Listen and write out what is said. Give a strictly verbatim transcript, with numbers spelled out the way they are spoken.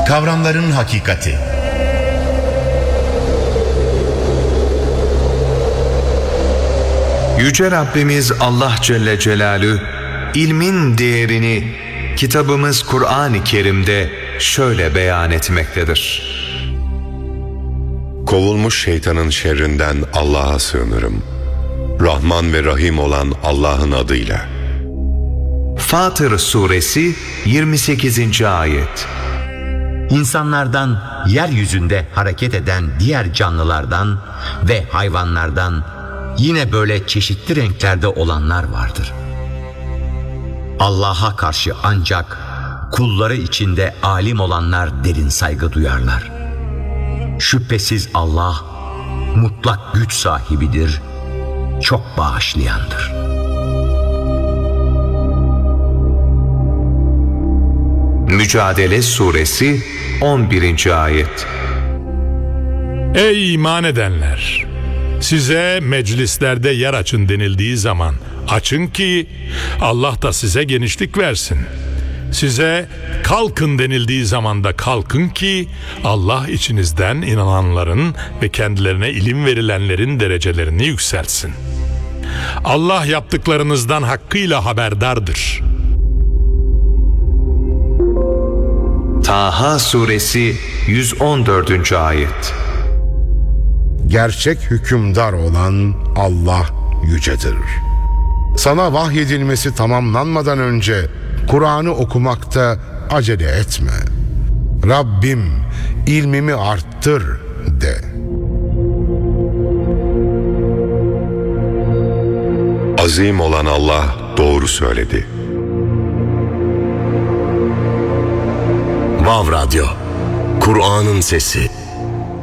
Kavramların hakikati. Yüce Rabbimiz Allah Celle Celaluhu ilmin değerini kitabımız Kur'an-ı Kerim'de şöyle beyan etmektedir. Kovulmuş şeytanın şerrinden Allah'a sığınırım. Rahman ve Rahim olan Allah'ın adıyla. Fatır Suresi yirmi sekizinci ayet. İnsanlardan, yeryüzünde hareket eden diğer canlılardan ve hayvanlardan yine böyle çeşitli renklerde olanlar vardır. Allah'a karşı ancak kulları içinde alim olanlar derin saygı duyarlar. Şüphesiz Allah mutlak güç sahibidir, çok bağışlayandır. Mücadele Suresi on birinci ayet. Ey iman edenler! Size meclislerde yer açın denildiği zaman açın ki Allah da size genişlik versin. Size kalkın denildiği zaman da kalkın ki Allah içinizden inananların ve kendilerine ilim verilenlerin derecelerini yükseltsin. Allah yaptıklarınızdan hakkıyla haberdardır. Taha Suresi yüz on dördüncü ayet. Gerçek hükümdar olan Allah yücedir. Sana vahyedilmesi tamamlanmadan önce Kur'an'ı okumakta acele etme. Rabbim ilmimi arttır de. Azim olan Allah doğru söyledi. Vav Radyo, Kur'an'ın sesi.